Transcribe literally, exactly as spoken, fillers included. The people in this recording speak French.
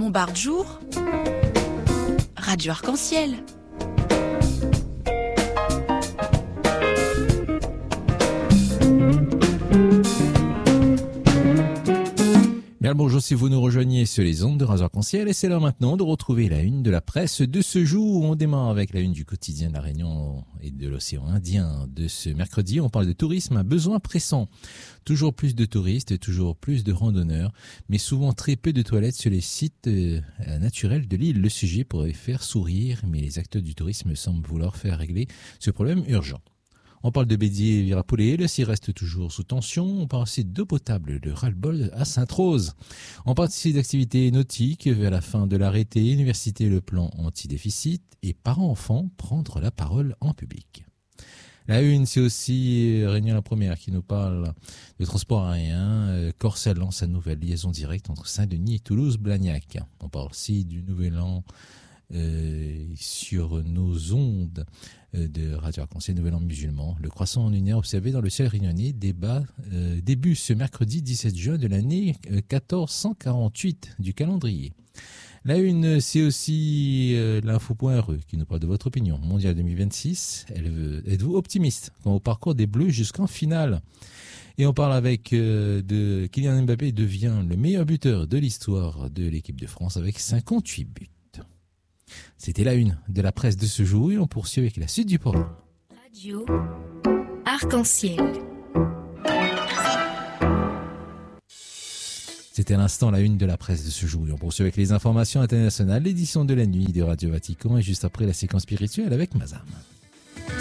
Montbard-Jour, Radio Arc-en-Ciel. Bien le bonjour si vous nous rejoignez sur les ondes de Radio Arc-en-Ciel et c'est l'heure maintenant de retrouver la une de la presse de ce jour. On démarre avec la une du quotidien de La Réunion et de l'océan Indien de ce mercredi. On parle de tourisme à besoin pressant. Toujours plus de touristes et toujours plus de randonneurs, mais souvent très peu de toilettes sur les sites euh, naturels de l'île. Le sujet pourrait faire sourire, mais les acteurs du tourisme semblent vouloir faire régler ce problème urgent. On parle de Bédier et Virapolé, le site reste toujours sous tension. On parle aussi d'eau potable, le ras-le-bol à Sainte-Rose. On parle aussi d'activités nautiques vers la fin de l'arrêté, université le plan anti-déficit et parents-enfants prendre la parole en public. La une, c'est aussi Réunion la Première qui nous parle de transport aérien. Corsair lance sa nouvelle liaison directe entre Saint-Denis et Toulouse-Blagnac. On parle aussi du Nouvel An Euh, sur nos ondes euh, de Radio Arc-en-Ciel, Nouvel An musulman. Le croissant lunaire observé dans le ciel réunionnais débat, euh, début ce mercredi dix-sept juin de l'année euh, quatorze cent quarante-huit du calendrier. La une, c'est aussi euh, l'info.re qui nous parle de votre opinion. Mondial deux mille vingt-six, êtes-vous optimiste quant au parcours des Bleus jusqu'en finale? Et on parle avec euh, de Kylian Mbappé devient le meilleur buteur de l'histoire de l'équipe de France avec cinquante-huit buts. C'était la une de la presse de ce jour et on poursuit avec la suite du programme. Radio Arc-en-Ciel. C'était à l'instant la une de la presse de ce jour et on poursuit avec les informations internationales, l'édition de la nuit de Radio Vatican et juste après la séquence spirituelle avec Mazam.